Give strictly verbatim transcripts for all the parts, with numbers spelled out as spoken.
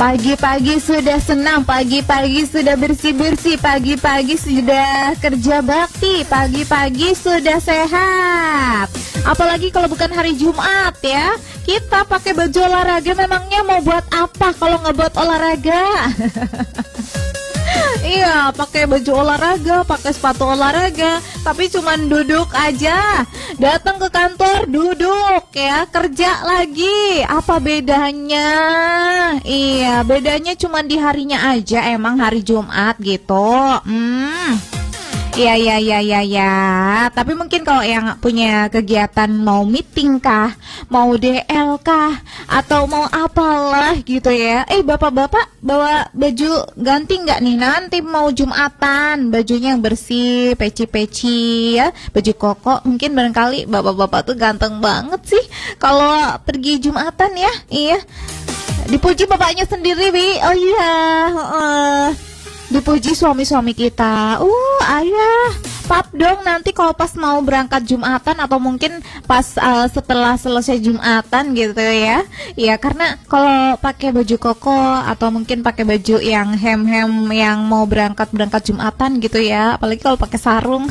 Pagi-pagi sudah senang, pagi-pagi sudah bersih-bersih, pagi-pagi sudah kerja bakti, pagi-pagi sudah sehat. Apalagi kalau bukan hari Jumat ya. Kita pakai baju olahraga memangnya mau buat apa kalau nggak buat olahraga? Iya, pakai baju olahraga, pakai sepatu olahraga, tapi cuman duduk aja. Datang ke kantor, duduk ya, kerja lagi. Apa bedanya? Iya, bedanya cuman di harinya aja, emang hari Jumat gitu. Hmm. Ya ya ya ya ya. Tapi mungkin kalau yang punya kegiatan mau meeting kah, mau D L kah, atau mau apalah gitu ya. Eh bapak-bapak bawa baju ganti nggak nih? Nanti mau Jumatan, bajunya yang bersih, peci-peci ya, baju koko. Mungkin barangkali bapak-bapak tuh ganteng banget sih kalau pergi Jumatan ya. Iya. Dipuji bapaknya sendiri, Bi. Oh iya. Uh. Dipuji suami-suami kita. Uh, ayah, pap dong nanti kalau pas mau berangkat Jumatan atau mungkin pas uh, setelah selesai Jumatan gitu ya. Ya karena kalau pakai baju koko atau mungkin pakai baju yang hem-hem yang mau berangkat-berangkat Jumatan gitu ya. Apalagi kalau pakai sarung.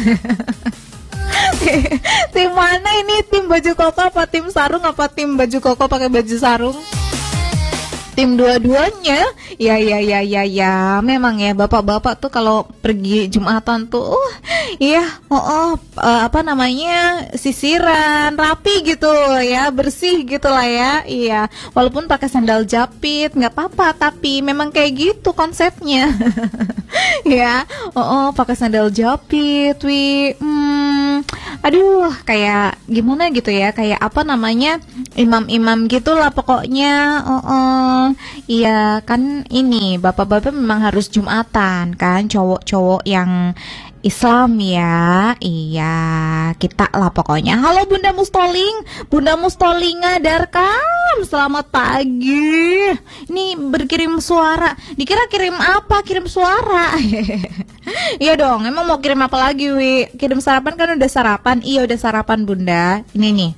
Tim mana ini? Tim baju koko apa tim sarung apa tim baju koko pakai baju sarung? Tim dua-duanya. Ya ya ya ya ya. Memang ya bapak-bapak tuh kalau pergi Jumatan tuh uh, iya, oh, oh uh, apa namanya? Sisiran, rapi gitu ya, bersih gitu lah ya. Iya, walaupun pakai sandal japit nggak apa-apa, tapi memang kayak gitu konsepnya. Ya, oh, oh pakai sandal japit, wi. Hmm, aduh, kayak gimana gitu ya, kayak apa namanya? Imam-imam gitulah pokoknya. Oh, oh. Iya kan ini bapak-bapak memang harus Jumatan kan, cowok-cowok yang Islam ya. Iya, kita lah pokoknya. Halo Bunda Mustoling, Bunda Mustolinga Darkam, selamat pagi. Ini berkirim suara. Dikira kirim apa? Kirim suara. Iya dong, emang mau kirim apa lagi, Wi? Kirim sarapan kan udah sarapan. Iya udah sarapan Bunda. Ini nih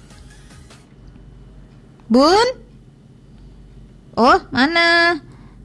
Bun. Oh, mana?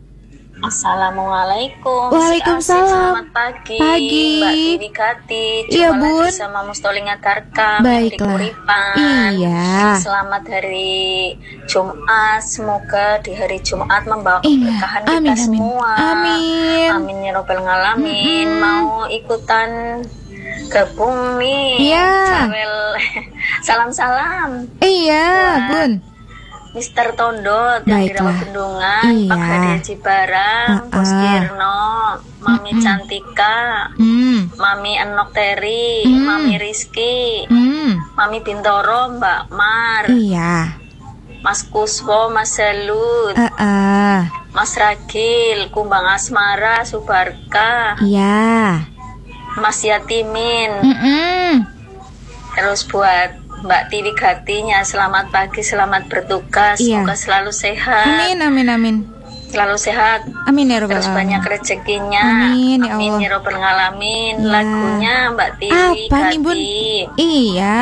Assalamualaikum. Waalaikumsalam. Selamat pagi. Pagi. Mbak Tiwi Kati. Iya, Bun. Sama Mustolinga Tarkam. Baiklah. Iya. Selamat hari Jumat. Semoga di hari Jumat membawa Iya. keberkahan Amin, kita amin. semua. Amin. Amin ya robbal ngalamin. Mm-mm. Mau ikutan gabung nih. Iya. Travel. Salam-salam. Iya, Buat Bun. Mister Tondot yang di Baiklah. Rawa Bendungan, Iya. Pak Hadi Cibarang, Uh-uh. Bos Kirno, Mami Mm-mm. Cantika, Hmm. Mami Enok Teri, Mm. Mami Rizky, Hmm. Mami Bintoro, Mbak Mar, Iya. Mas Kuswo, Mas Salut, Uh-uh. Mas Ragil, Kumbang Asmara, Subarka, Iya. Mas Yatimin. Mm-mm. Terus buat Mbak Tiwi Gatinya, selamat pagi, selamat bertugas, Iya. semoga selalu sehat. Amin, amin, amin. Selalu sehat, Amin ya Rabbal terus alamin. banyak rezekinya. Amin, ya Allah. ya Rabbal ngalamin. Ya. Lagunya Mbak Tiwi Apa nih, Bun? Gati, Iya.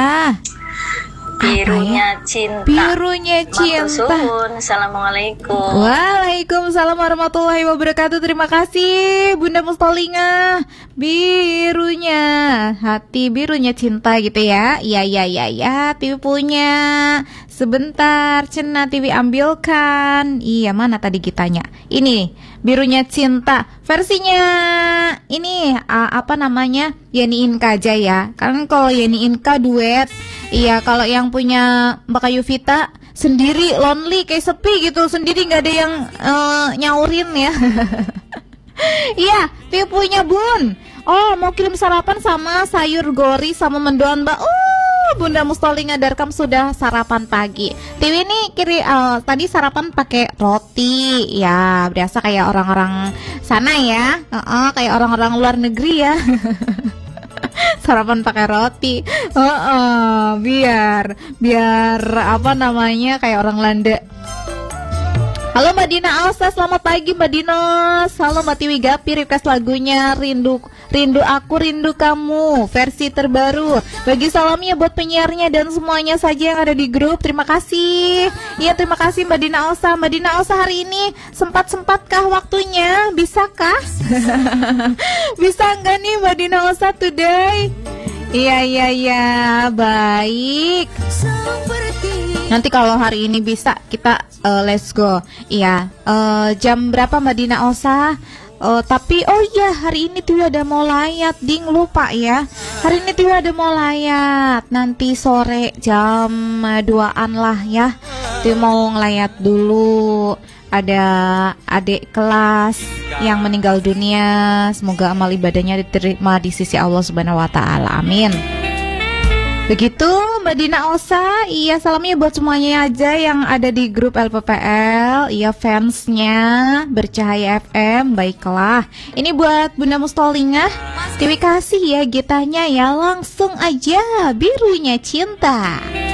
Birunya Cinta. Birunya Matur Cinta. suwun. Assalamualaikum. Waalaikumsalam warahmatullahi wabarakatuh. Terima kasih Bunda Mustolinga. Birunya hati, birunya cinta gitu ya. Iya iya iya ya, Tiwi punya. Sebentar, Cena Tiwi ambilkan. Iya, mana tadi kitanya? Ini birunya cinta. Versinya ini uh, apa namanya? Yeni Inka aja ya. Kan kalau Yeni Inka duet. Iya, kalau yang punya Mbak Kayu Vita sendiri lonely kayak sepi gitu, sendiri nggak ada yang uh, nyaurin ya. Iya, Tiwi punya Bun. Oh, mau kirim sarapan sama sayur gori sama mendoan Mbak. Oh, Bunda Mustolinga Darkam sudah sarapan pagi. Tiwi ini kiri uh, tadi sarapan pakai roti. Ya, biasa kayak orang-orang sana ya. Uh-uh, kayak orang-orang luar negeri ya. Sarapan pakai roti. Oh, oh, biar biar apa namanya kayak orang Landa. Halo Mbak Dina Alsa, selamat pagi Mbak Dinos. Halo Mbak Tiwi Gapi, request lagunya Rindu Rindu Aku Rindu Kamu versi terbaru. Bagi salamnya buat penyiarnya dan semuanya saja yang ada di grup. Terima kasih. Iya, terima kasih Mbak Dina Alsa. Mbak Dina Alsa hari ini sempat-sempatkah waktunya? Bisakah? Bisa enggak nih Mbak Dina Alsa today? Iya iya iya, baik. Nanti kalau hari ini bisa kita uh, let's go. Iya, uh, jam berapa Mbak Dina Osa? Uh, tapi oh iya, hari ini tuh ada mau layat, ding lupa ya. Hari ini tuh ada mau layat. Nanti sore jam duaan lah ya. Tuh mau ngelayat dulu. Ada adik kelas yang meninggal dunia. Semoga amal ibadahnya diterima di sisi Allah Subhanahu wa taala. Amin. Begitu Mbak Dina Osa. Iya, salamnya buat semuanya aja yang ada di grup L P P L. Iya, fansnya Bercahaya F M. Baiklah, ini buat Bunda Mustolingah. Terima kasih ya, gitanya ya. Langsung aja Birunya Cinta.